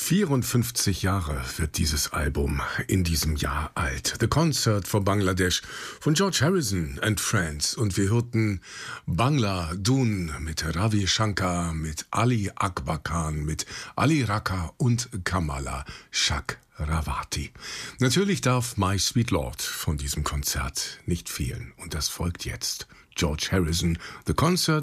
54 Jahre wird dieses Album in diesem Jahr alt. The Concert for Bangladesh von George Harrison and Friends. Und wir hörten Bangla Dun mit Ravi Shankar, mit Ali Akbar Khan, mit Ali Rakha und Kamala Chakravarti. Natürlich darf My Sweet Lord von diesem Konzert nicht fehlen. Und das folgt jetzt. George Harrison, The Concert